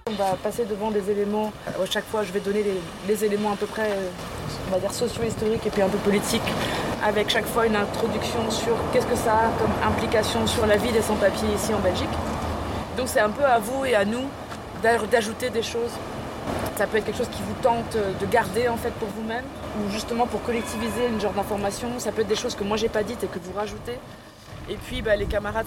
On va passer devant des éléments. À chaque fois, je vais donner les éléments à peu près, on va dire, socio-historiques et puis un peu politiques, avec chaque fois une introduction sur qu'est-ce que ça a comme implication sur la vie des sans-papiers ici en Belgique. Donc c'est un peu à vous et à nous d'ajouter des choses. Ça peut être quelque chose qui vous tente de garder en fait pour vous-même, ou justement pour collectiviser une genre d'information. Ça peut être des choses que moi j'ai pas dites et que vous rajoutez. Et puis les camarades